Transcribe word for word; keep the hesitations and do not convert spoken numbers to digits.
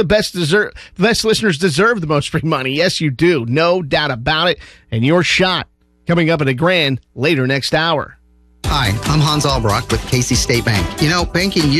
the best deserve, the best listeners deserve the most free money. Yes, you do. No doubt about it. And your shot coming up at a grand later next hour. Hi, I'm Hans Albrock with Casey State Bank. You know, banking